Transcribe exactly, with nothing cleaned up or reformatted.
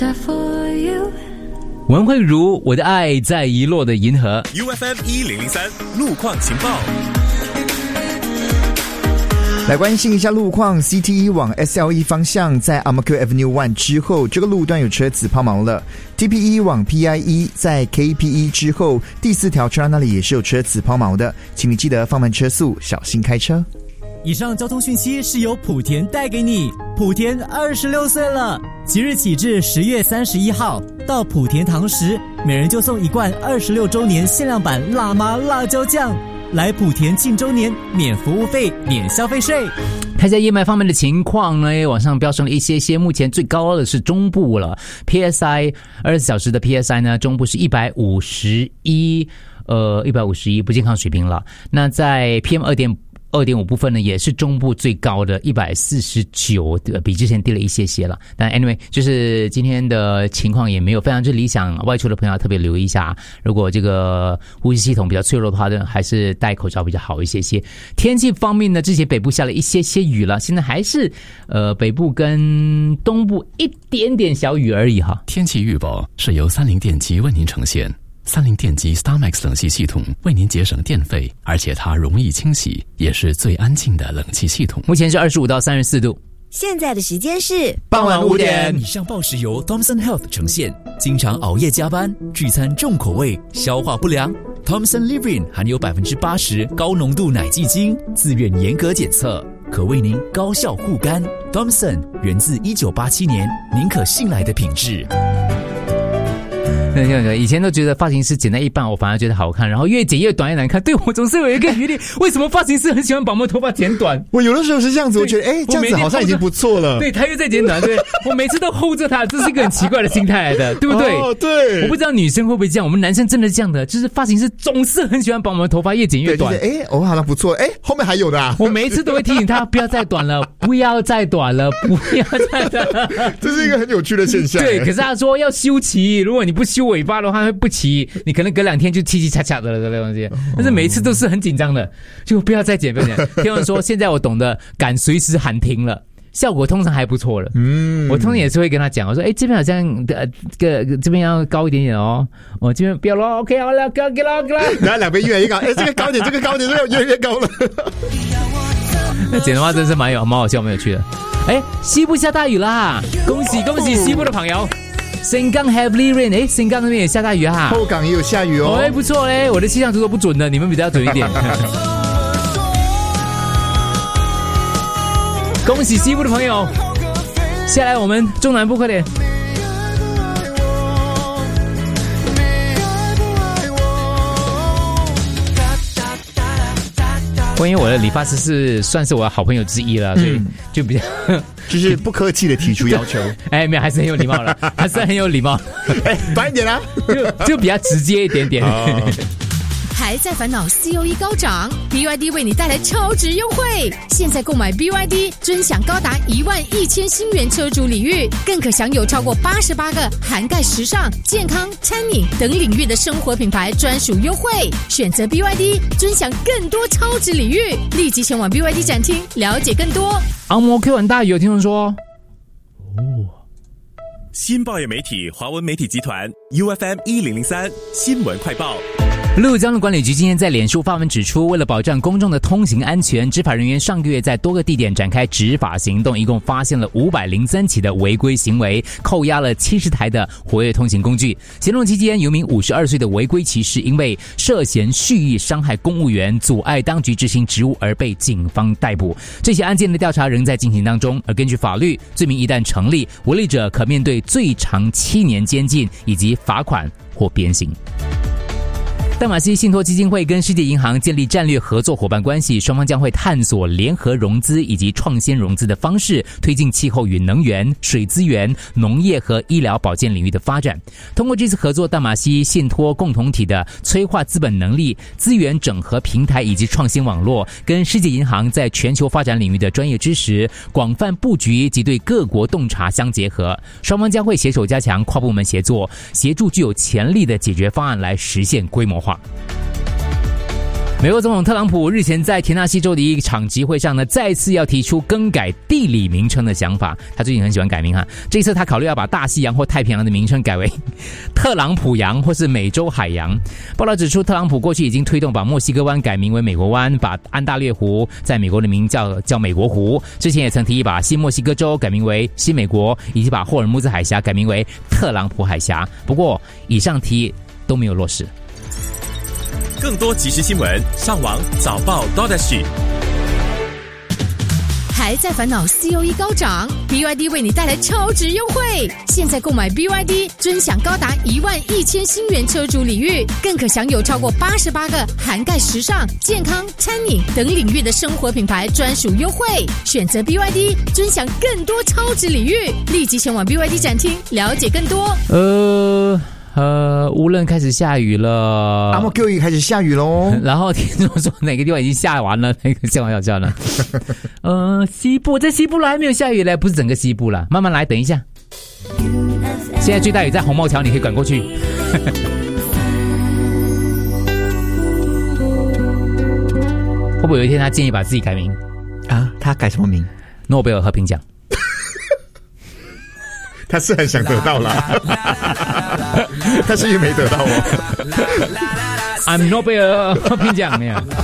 文慧茹，我的爱在遗落的银河。 U F M 一零零三路况情报。 来关心一下路况 ，C T E 往 S L E 方向在 Ang Mo Kio Avenue 一之后，这个路段有车子抛锚了。T P E 往 P I E 在 K P E 之后，第四条车那里也是有车子抛锚的，请你记得放慢车速，小心开车。 以上交通讯息是由莆田带给你。莆田二十六岁了，即日起至十月三十一号，到莆田堂食，每人就送一罐二十六周年限量版辣妈辣椒酱。来莆田庆周年，免服务费，免消费税。 看一下夜霾方面的情况呢，往上飙升了一些些，目前最高的是中部了 ，P S I 二十四小时的 P S I 呢，中部是一百五十一，呃，一百五十一不健康水平了。那在 P M 二点二点五部分呢，也是中部最高的一百四十九，比之前低了一些些了。但 anyway， 就是今天的情况也没有非常之理想，外出的朋友要特别留意一下。如果这个呼吸系统比较脆弱的话呢，还是戴口罩比较好一些些。天气方面呢，之前北部下了一些些雨了，现在还是呃北部跟东部一点点小雨而已哈。 天气预报是由三菱电机为您呈现。三菱电机 StarMax 冷气系统为您节省电费，而且它容易清洗，也是最安静的冷气系统。 目前是二十五到三十四度。 现在的时间是傍晚五点。 以上报时由 Thomson Health 呈现。经常熬夜加班、聚餐重口味、消化不良 ，Thomson Livrin 含有百分之八十高浓度奶基精，自愿严格检测，可为您高效护肝。Thomson 源自一九八七年，您可信赖的品质。 以前都觉得发型师剪在一半，我反而觉得好看，然后越剪越短越难看。对，我总是有一个疑虑，为什么发型师很喜欢把我们头发剪短？ 我有的时候是这样子，我觉得哎，这样子好像已经不错了。 对，他又在剪短，对，我每次都 hold 着他，这是一个很奇怪的心态来的，对不对？ 哦，对。 我不知道女生会不会这样，我们男生真的是这样的，就是发型师总是很喜欢把我们头发越剪越短。 哎、就是，哦，好像不错，哎，后面还有的啊。 我每一次都会提醒他不要再短了，不要再短了，不要再短了。 这是一个很有趣的现象。 对，可是他说要修齐，如果你不修尾巴的话，会不齐，你可能隔两天就七七恰恰的了这个东西。但是每一次都是很紧张的，就不要再剪，不要剪。听我说，现在我懂得敢随时喊停了。效果通常还不错了，嗯，我通常也是会跟他讲，我说，哎，这边好像呃，这个这边要高一点点哦，我这边不要了 ，OK， 好了，给了，给了，给了， 然后两边越来越高，哎，这个高点，这个高点，这个越来越高了。 那剪的话真是蛮有蛮好笑，蛮有趣的。哎，西部下大雨啦，恭喜恭喜西部的朋友。新港 heavy rain， 哎，新港那边也下大雨哈， 后港也有下雨哦， 哎，不错嘞，我的气象图都不准的，你们比较准一点。恭喜西部的朋友，下来我们中南部快点。因为我的理发师是算是我的好朋友之一了，所以就比较、嗯、 就是不客气的提出要求。 哎，没有，还是很有礼貌了，还是很有礼貌。 哎，短一点啊， 就就比较直接一点点。哦还在烦恼 C O E 高涨 ，B Y D 为你带来超值优惠。现在购买 B Y D， 尊享高达一万一千新元车主礼遇，更可享有超过八十八个涵盖时尚、健康、餐饮等领域的生活品牌专属优惠。选择 B Y D， 尊享更多超值礼遇。立即前往 B Y D 展厅了解更多。 昂摩 Q 很大雨，有听众说， 哦，新报业媒体华文媒体集团 U F M 一零零三新闻快报。 路交通管理局今天在脸书发文指出，为了保障公众的通行安全，执法人员上个月在多个地点展开执法行动，一共发现了五百零三起的违规行为，扣押了七十台的活跃通行工具。行动期间，有名五十二岁的违规骑士因为涉嫌蓄意伤害公务员、阻碍当局执行职务而被警方逮捕。这些案件的调查仍在进行当中，而根据法律，罪名一旦成立，违例者可面对最长七年监禁以及罚款或鞭刑。淡马锡信托基金会跟世界银行建立战略合作伙伴关系，双方将会探索联合融资以及创新融资的方式，推进气候与能源、水资源、农业和医疗保健领域的发展。通过这次合作，淡马锡信托共同体的催化资本能力、资源整合平台以及创新网络，跟世界银行在全球发展领域的专业知识、广泛布局及对各国洞察相结合。双方将会携手加强跨部门协作，协助具有潜力的解决方案来实现规模化。 美国总统特朗普日前在田纳西州的一场集会上呢，再次要提出更改地理名称的想法。他最近很喜欢改名哈，这一次他考虑要把大西洋或太平洋的名称改为特朗普洋或是美洲海洋。报道指出，特朗普过去已经推动把墨西哥湾改名为美国湾，把安大略湖在美国的名叫叫美国湖。之前也曾提议把新墨西哥州改名为新美国，以及把霍尔木兹海峡改名为特朗普海峡。不过，以上提议都没有落实。 更多即时新闻，上网早报 .dot.h。 还在烦恼 C O E 高涨 ，B Y D 为你带来超值优惠。现在购买 B Y D， 尊享高达一万一千新元车主礼遇，更可享有超过八十八个涵盖时尚、健康、餐饮等领域的生活品牌专属优惠。选择 B Y D， 尊享更多超值礼遇。立即前往 B Y D 展厅了解更多。 呃。呃，无论开始下雨了， 阿莫 Q 也开始下雨喽。 然后听众说哪个地方已经下完了，哪个下完要下了。呃，西部在西部了还没有下雨嘞，不是整个西部了，慢慢来，等一下。现在最大雨在红帽桥，你可以赶过去。会不会有一天他建议把自己改名啊？他改什么名？ 诺贝尔和平奖。 他是很想得到啦，但是也没得到哦。 I'm 诺贝尔和平奖呀。